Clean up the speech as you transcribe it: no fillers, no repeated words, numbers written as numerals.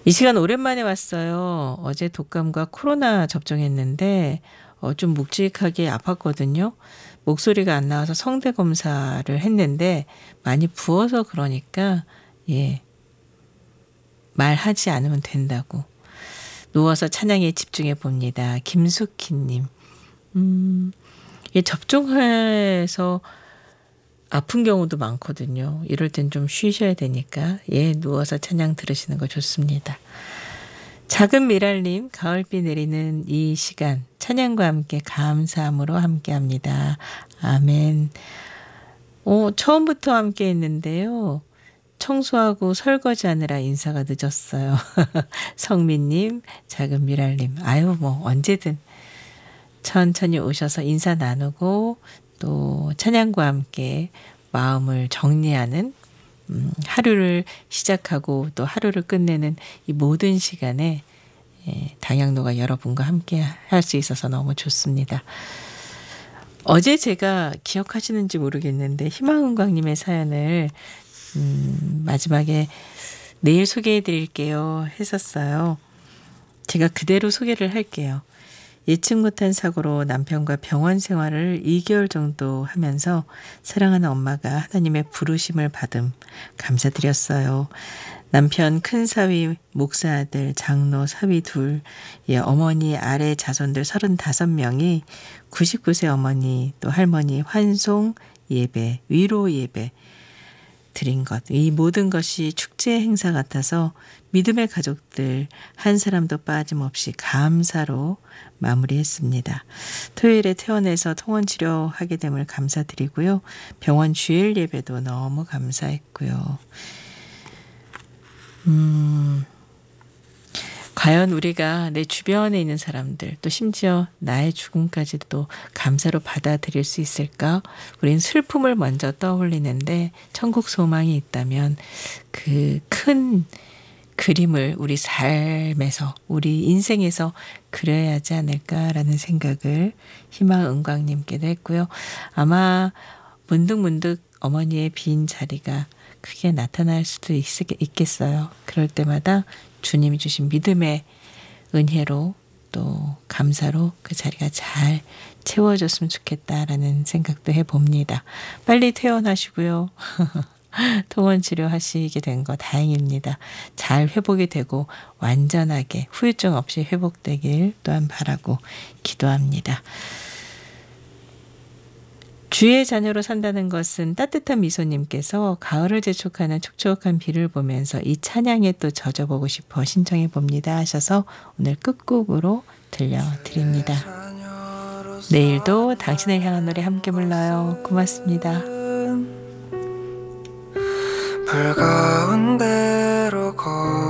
이 시간 오랜만에 왔어요. 어제 독감과 코로나 접종했는데 좀 묵직하게 아팠거든요. 목소리가 안 나와서 성대 검사를 했는데 많이 부어서 그러니까 예, 말하지 않으면 된다고. 누워서 찬양에 집중해 봅니다. 김숙희님. 접종해서 아픈 경우도 많거든요. 이럴 땐 좀 쉬셔야 되니까 누워서 찬양 들으시는 거 좋습니다. 작은 미랄님, 가을비 내리는 이 시간 찬양과 함께 감사함으로 함께합니다. 아멘. 처음부터 함께 했는데요. 청소하고 설거지하느라 인사가 늦었어요. 성민님, 작은 미랄님, 언제든 천천히 오셔서 인사 나누고 또 찬양과 함께 마음을 정리하는 하루를 시작하고 또 하루를 끝내는 이 모든 시간에 당양로가 여러분과 함께 할 수 있어서 너무 좋습니다. 어제 제가 기억하시는지 모르겠는데 희망은광님의 사연을 마지막에 내일 소개해 드릴게요 했었어요. 제가 그대로 소개를 할게요. 예측 못한 사고로 남편과 병원 생활을 2개월 정도 하면서 사랑하는 엄마가 하나님의 부르심을 받음 감사드렸어요. 남편 큰 사위, 목사 아들, 장로, 사위 둘, 어머니 아래 자손들 35명이 99세 어머니 또 할머니 환송 예배, 위로 예배 드린 것, 이 모든 것이 축제 행사 같아서 믿음의 가족들 한 사람도 빠짐없이 감사로 마무리했습니다. 토요일에 퇴원해서 통원 치료하게 됨을 감사드리고요. 병원 주일 예배도 너무 감사했고요. 과연 우리가 내 주변에 있는 사람들 또 심지어 나의 죽음까지도 감사로 받아들일 수 있을까? 우린 슬픔을 먼저 떠올리는데 천국 소망이 있다면 그 큰 그림을 우리 삶에서 우리 인생에서 그려야 하지 않을까라는 생각을 희망은광님께도 했고요. 아마 문득문득 어머니의 빈 자리가 크게 나타날 수도 있겠어요. 그럴 때마다 주님이 주신 믿음의 은혜로 또 감사로 그 자리가 잘 채워졌으면 좋겠다라는 생각도 해봅니다. 빨리 퇴원하시고요. 통원 치료하시게 된 거 다행입니다. 잘 회복이 되고 완전하게 후유증 없이 회복되길 또한 바라고 기도합니다. 주의 자녀로 산다는 것은 따뜻한 미소님께서 가을을 재촉하는 촉촉한 비를 보면서 이 찬양에 또 젖어보고 싶어 신청해 봅니다 하셔서 오늘 끝곡으로 들려드립니다. 내일도 당신을 향한 노래 함께 불러요. 고맙습니다. 불 가운데로